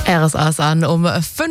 RSA ist an um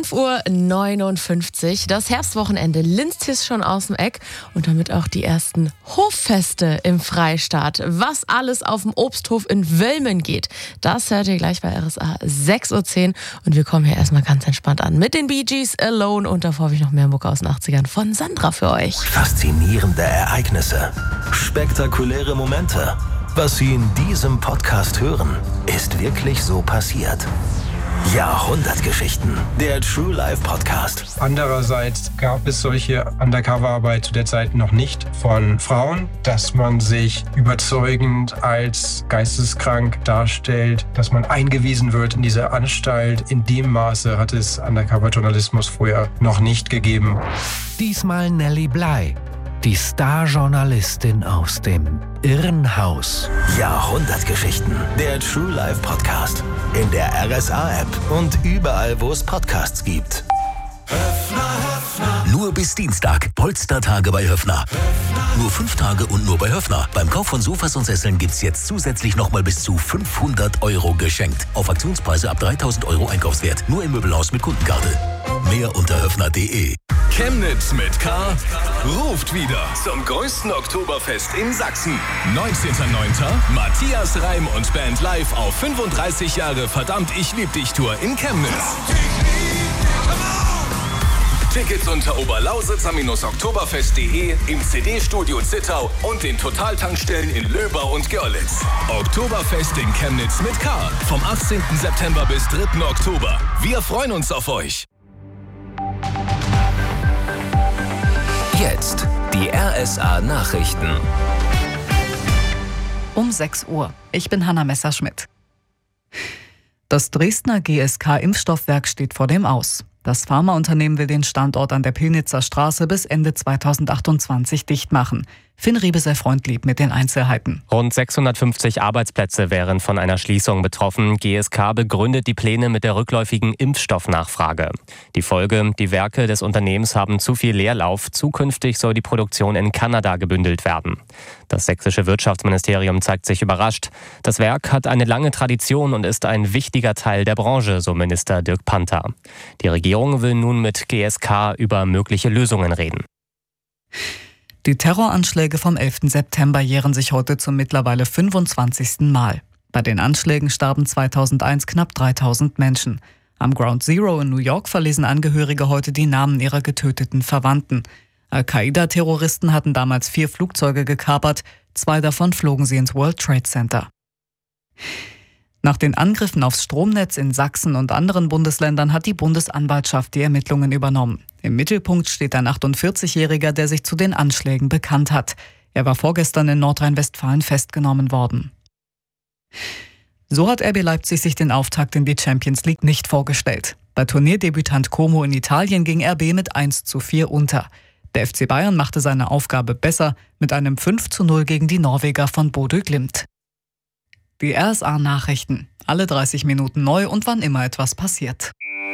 5:59 Uhr. Das Herbstwochenende linst hier schon aus dem Eck und damit auch die ersten Hoffeste im Freistaat. Was alles auf dem Obsthof in Wölmen geht, das hört ihr gleich bei RSA 6:10 Uhr. Und wir kommen hier erstmal ganz entspannt an mit den Bee Gees Alone und davor habe ich noch mehr Mucke aus den 80ern von Sandra für euch. Faszinierende Ereignisse, spektakuläre Momente. Was Sie in diesem Podcast hören, ist wirklich so passiert. Jahrhundertgeschichten, der True Life Podcast. Andererseits gab es solche Undercover-Arbeit zu der Zeit noch nicht von Frauen, dass man sich überzeugend als geisteskrank darstellt, dass man eingewiesen wird in diese Anstalt. In dem Maße hat es Undercover-Journalismus vorher noch nicht gegeben. Diesmal Nelly Bly, die Star-Journalistin aus dem Irrenhaus. Jahrhundertgeschichten, der True Life Podcast. In der RSA-App und überall, wo es Podcasts gibt. Höffner. Nur bis Dienstag. Polstertage bei Höffner. Nur 5 Tage und nur bei Höffner. Beim Kauf von Sofas und Sesseln gibt's jetzt zusätzlich nochmal bis zu 500 € geschenkt. Auf Aktionspreise ab 3.000 € Einkaufswert. Nur im Möbelhaus mit Kundenkarte. Mehr unter höffner.de. Chemnitz mit K ruft wieder zum größten Oktoberfest in Sachsen. 19.09. Matthias Reim und Band live auf 35 Jahre Verdammt, ich lieb dich Tour in Chemnitz. Tickets unter oberlausitzer-oktoberfest.de, im CD-Studio Zittau und den Totaltankstellen in Löbau und Görlitz. Oktoberfest in Chemnitz mit K. Vom 18. September bis 3. Oktober. Wir freuen uns auf euch. Jetzt die RSA Nachrichten. Um 6 Uhr. Ich bin Hanna Messerschmidt. Das Dresdner GSK-Impfstoffwerk steht vor dem Aus. Das Pharmaunternehmen will den Standort an der Pillnitzer Straße bis Ende 2028 dicht machen. Finn Riebe sei freundlieb mit den Einzelheiten. Rund 650 Arbeitsplätze wären von einer Schließung betroffen. GSK begründet die Pläne mit der rückläufigen Impfstoffnachfrage. Die Folge: Die Werke des Unternehmens haben zu viel Leerlauf. Zukünftig soll die Produktion in Kanada gebündelt werden. Das sächsische Wirtschaftsministerium zeigt sich überrascht. Das Werk hat eine lange Tradition und ist ein wichtiger Teil der Branche, so Minister Dirk Panther. Die Regierung will nun mit GSK über mögliche Lösungen reden. Die Terroranschläge vom 11. September jähren sich heute zum mittlerweile 25. Mal. Bei den Anschlägen starben 2001 knapp 3000 Menschen. Am Ground Zero in New York verlesen Angehörige heute die Namen ihrer getöteten Verwandten. Al-Qaida-Terroristen hatten damals 4 Flugzeuge gekapert, 2 davon flogen sie ins World Trade Center. Nach den Angriffen aufs Stromnetz in Sachsen und anderen Bundesländern hat die Bundesanwaltschaft die Ermittlungen übernommen. Im Mittelpunkt steht ein 48-Jähriger, der sich zu den Anschlägen bekannt hat. Er war vorgestern in Nordrhein-Westfalen festgenommen worden. So hat RB Leipzig sich den Auftakt in die Champions League nicht vorgestellt. Bei Turnierdebütant Como in Italien ging RB mit 1:4 unter. Der FC Bayern machte seine Aufgabe besser mit einem 5:0 gegen die Norweger von Bodø Glimt. Die RSA-Nachrichten. Alle 30 Minuten neu und wann immer etwas passiert.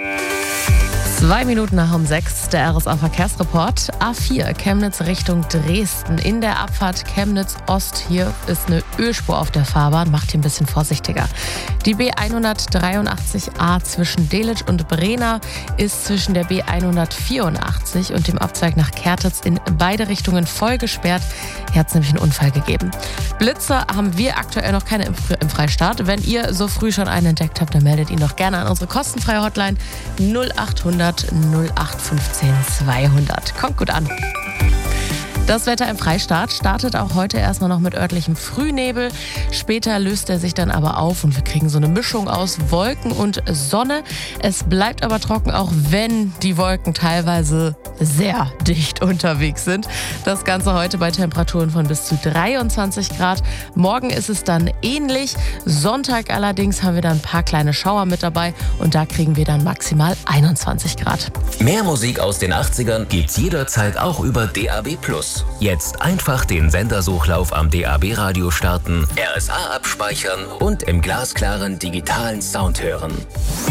2 Minuten nach um 6, der RSA-Verkehrsreport. A4, Chemnitz Richtung Dresden. In der Abfahrt Chemnitz Ost, hier ist eine Ölspur auf der Fahrbahn, macht ihr ein bisschen vorsichtiger. Die B183a zwischen Delitzsch und Brena ist zwischen der B184 und dem Abzweig nach Kertitz in beide Richtungen voll gesperrt. Hier hat es nämlich einen Unfall gegeben. Blitzer haben wir aktuell noch keine im Freistaat. Wenn ihr so früh schon einen entdeckt habt, dann meldet ihn doch gerne an unsere kostenfreie Hotline 0800 0815 200. Kommt gut an. Das Wetter im Freistaat startet auch heute erstmal noch mit örtlichem Frühnebel. Später löst er sich dann aber auf und wir kriegen so eine Mischung aus Wolken und Sonne. Es bleibt aber trocken, auch wenn die Wolken teilweise sehr dicht unterwegs sind. Das Ganze heute bei Temperaturen von bis zu 23 Grad. Morgen ist es dann ähnlich. Sonntag allerdings haben wir dann ein paar kleine Schauer mit dabei und da kriegen wir dann maximal 21 Grad. Mehr Musik aus den 80ern gibt's jederzeit auch über DAB+. Jetzt einfach den Sendersuchlauf am DAB-Radio starten, RSA abspeichern und im glasklaren digitalen Sound hören.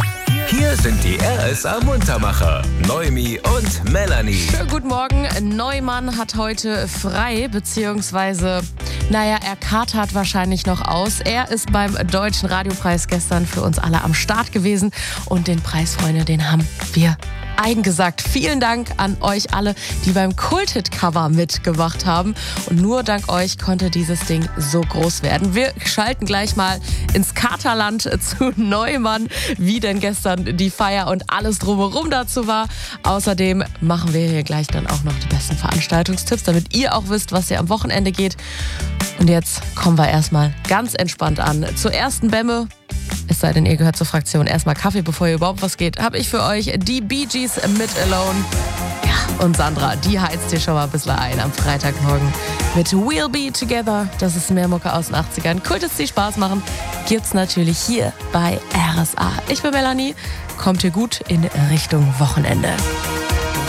Hier sind die RSA Muntermacher, Noemi und Melanie. Schönen guten Morgen. Neumann hat heute frei, beziehungsweise, er katert wahrscheinlich noch aus. Er ist beim Deutschen Radiopreis gestern für uns alle am Start gewesen. Und den Preis, Freunde, den haben wir eingesagt. Vielen Dank an euch alle, die beim Kult-Hit-Cover mitgemacht haben. Und nur dank euch konnte dieses Ding so groß werden. Wir schalten gleich mal ins Katerland zu Neumann, wie denn gestern die Feier und alles drumherum dazu war. Außerdem machen wir hier gleich dann auch noch die besten Veranstaltungstipps, damit ihr auch wisst, was hier am Wochenende geht. Und jetzt kommen wir erstmal ganz entspannt an zur ersten Bämme. Es sei denn, ihr gehört zur Fraktion erstmal Kaffee, bevor hier überhaupt was geht, habe ich für euch die Bee Gees mit Alone. Ja, und Sandra, die heizt hier schon mal ein bisschen ein am Freitagmorgen mit We'll Be Together. Das ist mehr Mucke aus den 80ern. Kultes, die Spaß machen, gibt's natürlich hier bei RSA. Ich bin Melanie, kommt hier gut in Richtung Wochenende.